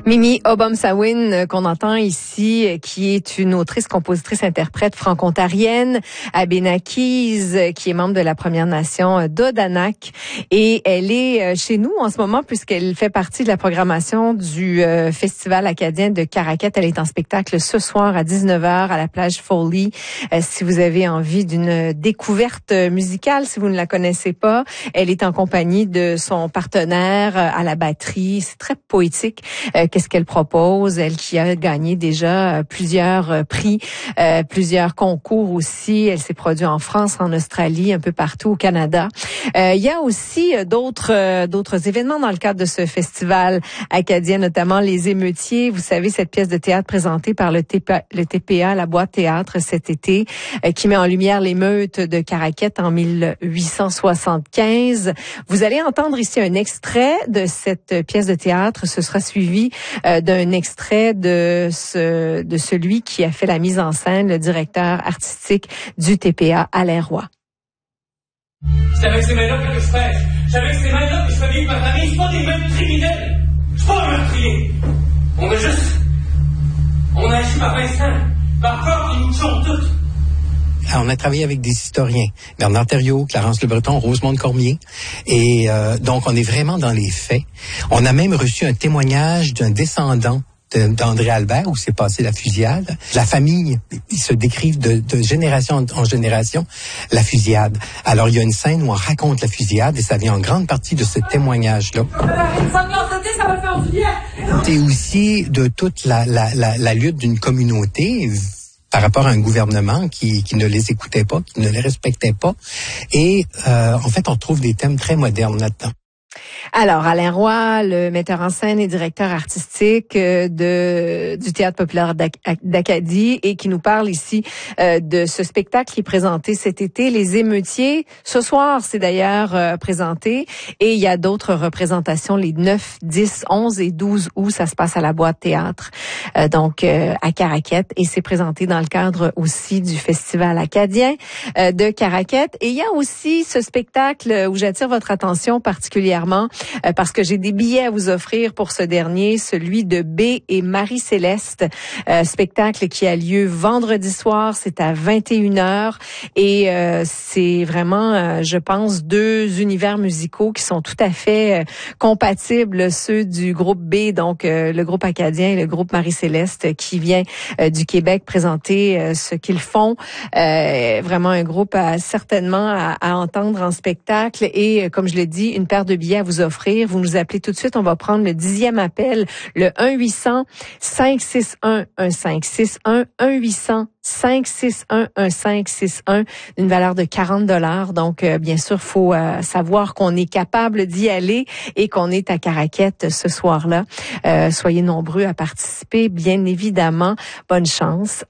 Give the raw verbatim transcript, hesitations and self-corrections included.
Mimi Obomsawin, qu'on entend ici, qui est une autrice, compositrice, interprète franco-ontarienne, Abénaquise, qui est membre de la Première Nation d'Odanak. Et elle est chez nous en ce moment puisqu'elle fait partie de la programmation du euh, Festival acadien de Caraquet. Elle est en spectacle ce soir à dix-neuf heures à la plage Foley. Euh, si vous avez envie d'une découverte musicale, si vous ne la connaissez pas, elle est en compagnie de son partenaire à la batterie. C'est très poétique. Euh, Qu'est-ce qu'elle propose? Elle qui a gagné déjà plusieurs prix, euh, plusieurs concours aussi. Elle s'est produite en France, en Australie, un peu partout au Canada. Euh, il y a aussi d'autres euh, d'autres événements dans le cadre de ce festival acadien, notamment les Émeutiers. Vous savez, cette pièce de théâtre présentée par le T P A, le T P A, la Boîte Théâtre cet été, euh, qui met en lumière l'émeute de Caraquet en mille huit cent soixante-quinze. Vous allez entendre ici un extrait de cette pièce de théâtre. Ce sera suivi Euh, d'un extrait de ce de celui qui a fait la mise en scène, le directeur artistique du T P A, Alain Roy. C'est avec ces mains-là que je pêche. C'est avec ces mains-là que je fais vivre ma famille. C'est pas des mains de criminels. C'est pas un meurtrier. On a juste... On a agi par instinct. Par peur qu'ils nous tuent toutes. Alors, on a travaillé avec des historiens, Bernard Thériault, Clarence Le Breton, Rosemonde Cormier, et euh, donc on est vraiment dans les faits. On a même reçu un témoignage d'un descendant de, d'André Albert, où s'est passée la fusillade. La famille, ils se décrivent de, de génération en génération la fusillade. Alors, il y a une scène où on raconte la fusillade, et ça vient en grande partie de ce témoignage-là. C'est aussi de toute la, la, la, la lutte d'une communauté par rapport à un gouvernement qui, qui ne les écoutait pas, qui ne les respectait pas. Et euh, en fait, on trouve des thèmes très modernes là-dedans. Alors, Alain Roy, le metteur en scène et directeur artistique de du Théâtre populaire d'Acadie, et qui nous parle ici euh, de ce spectacle qui est présenté cet été, Les Émeutiers. Ce soir, c'est d'ailleurs euh, présenté, et il y a d'autres représentations les neuf, dix, onze et douze août. Ça se passe à la Boîte Théâtre, euh, donc euh, à Caraquet, et c'est présenté dans le cadre aussi du Festival acadien euh, de Caraquet. Et il y a aussi ce spectacle où j'attire votre attention particulièrement Euh, parce que j'ai des billets à vous offrir pour ce dernier, celui de B et Marie-Céleste, euh, spectacle qui a lieu vendredi soir, c'est à vingt et une heures, et euh, c'est vraiment, euh, je pense, deux univers musicaux qui sont tout à fait euh, compatibles, ceux du groupe B, donc euh, le groupe acadien et le groupe Marie-Céleste qui vient euh, du Québec présenter euh, ce qu'ils font. Euh, vraiment un groupe à, certainement à, à entendre en spectacle, et euh, comme je l'ai dit, une paire de billets à vous offrir. Vous nous appelez tout de suite. On va prendre le dixième appel, le un huit cents cinq six un un cinq six un, un huit cents cinq six un un cinq six un, une valeur de quarante dollars. Donc, euh, bien sûr, faut euh, savoir qu'on est capable d'y aller et qu'on est à Caraquet ce soir-là. Euh, soyez nombreux à participer, bien évidemment. Bonne chance